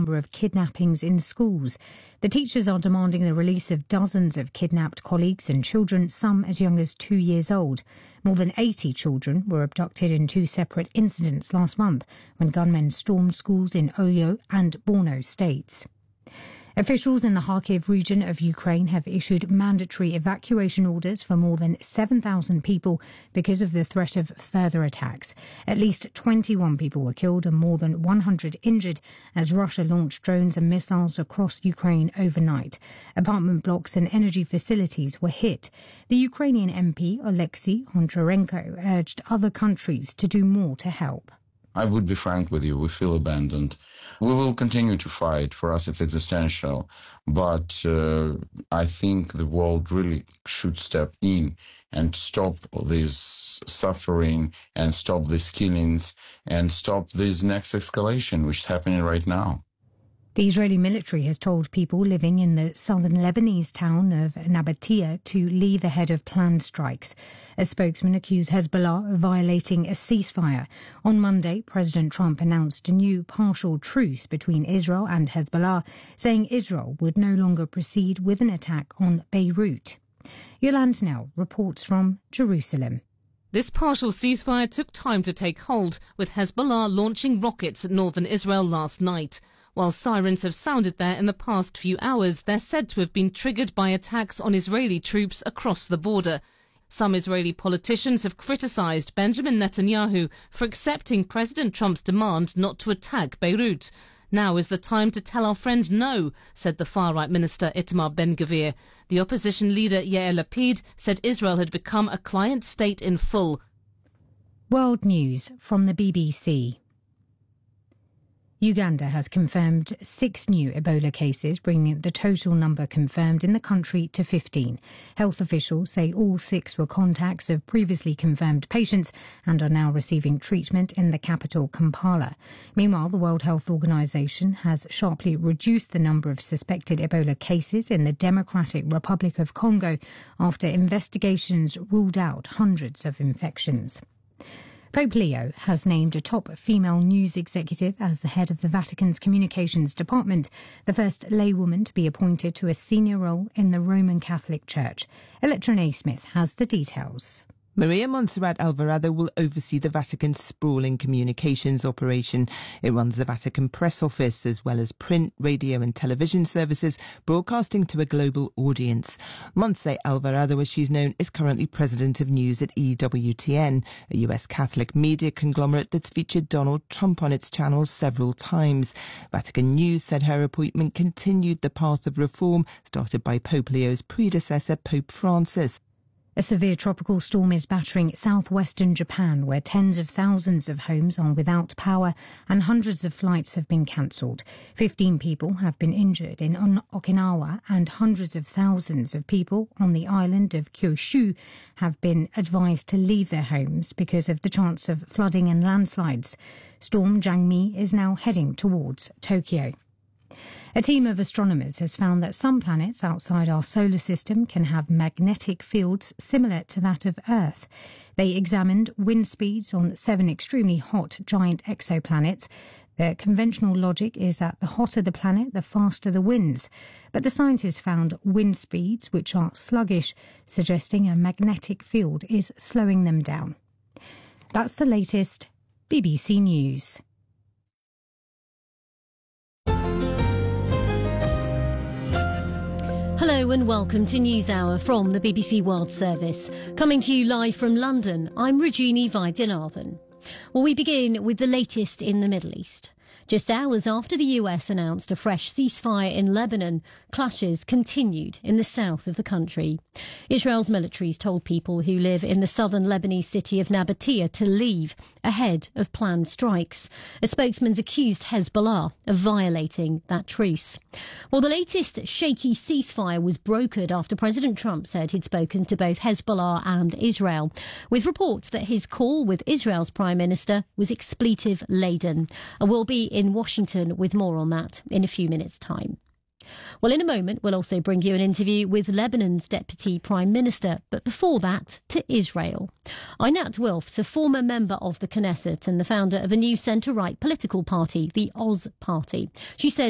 number of kidnappings in schools. The teachers are demanding the release of dozens of kidnapped colleagues and children, some as young as 2 years old. More than 80 children were abducted in two separate incidents last month when gunmen stormed schools in Oyo and Borno states. Officials in the Kharkiv region of Ukraine have issued mandatory evacuation orders for more than 7,000 people because of the threat of further attacks. At least 21 people were killed and more than 100 injured as Russia launched drones and missiles across Ukraine overnight. Apartment blocks and energy facilities were hit. The Ukrainian MP, Oleksiy Honczarenko, urged other countries to do more to help. I would be frank with you, we feel abandoned. We will continue to fight. For us, it's existential. But I think the world really should step in and stop this suffering and stop these killings and stop this next escalation, which is happening right now. The Israeli military has told people living in the southern Lebanese town of Nabatea to leave ahead of planned strikes. A spokesman accused Hezbollah of violating a ceasefire. On Monday, President Trump announced a new partial truce between Israel and Hezbollah, saying Israel would no longer proceed with an attack on Beirut. Yolande Nell reports from Jerusalem. This partial ceasefire took time to take hold, with Hezbollah launching rockets at northern Israel last night. While sirens have sounded there in the past few hours, they're said to have been triggered by attacks on Israeli troops across the border. Some Israeli politicians have criticised Benjamin Netanyahu for accepting President Trump's demand not to attack Beirut. Now is the time to tell our friend no, said the far-right minister Itamar Ben-Gvir. The opposition leader Yair Lapid said Israel had become a client state in full. World News from the BBC. Uganda has confirmed 6 new Ebola cases, bringing the total number confirmed in the country to 15. Health officials say all 6 were contacts of previously confirmed patients and are now receiving treatment in the capital, Kampala. Meanwhile, the World Health Organization has sharply reduced the number of suspected Ebola cases in the Democratic Republic of Congo after investigations ruled out hundreds of infections. Pope Leo has named a top female news executive as the head of the Vatican's communications department, the first laywoman to be appointed to a senior role in the Roman Catholic Church. Electra Naismith has the details. Maria Montserrat Alvarado will oversee the Vatican's sprawling communications operation. It runs the Vatican press office as well as print, radio and television services, broadcasting to a global audience. Montse Alvarado, as she's known, is currently president of news at EWTN, a US Catholic media conglomerate that's featured Donald Trump on its channels several times. Vatican News said her appointment continued the path of reform started by Pope Leo's predecessor, Pope Francis. A severe tropical storm is battering southwestern Japan, where tens of thousands of homes are without power and hundreds of flights have been cancelled. 15 people have been injured in Okinawa and hundreds of thousands of people on the island of Kyushu have been advised to leave their homes because of the chance of flooding and landslides. Storm Jangmi is now heading towards Tokyo. A team of astronomers has found that some planets outside our solar system can have magnetic fields similar to that of Earth. They examined wind speeds on 7 extremely hot giant exoplanets. The conventional logic is that the hotter the planet, the faster the winds. But the scientists found wind speeds which are sluggish, suggesting a magnetic field is slowing them down. That's the latest. BBC News. Hello and welcome to NewsHour from the BBC World Service. Coming to you live from London, I'm Rajini Vaidyanathan. Well, we begin with the latest in the Middle East. Just hours after the US announced a fresh ceasefire in Lebanon, clashes continued in the south of the country. Israel's militaries told people who live in the southern Lebanese city of Nabatea to leave ahead of planned strikes. A spokesman's accused Hezbollah of violating that truce. Well, the latest shaky ceasefire was brokered after President Trump said he'd spoken to both Hezbollah and Israel, with reports that his call with Israel's Prime Minister was expletive-laden. We'll be in Washington with more on that in a few minutes' time. Well, in a moment, we'll also bring you an interview with Lebanon's Deputy Prime Minister. But before that, to Israel. Einat Wilf's a former member of the Knesset and the founder of a new centre-right political party, the Oz Party. She says